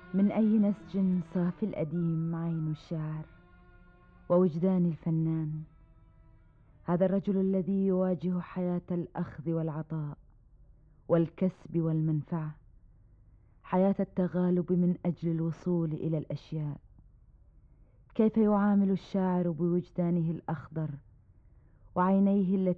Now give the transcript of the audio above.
من أي نسج صافي الأديم عين الشاعر ووجدان الفنان. هذا الرجل الذي يواجه حياة الأخذ والعطاء والكسب والمنفعة، حياة التغالب من أجل الوصول إلى الأشياء. كيف يعامل الشاعر بوجدانه الأخضر وعينيه التي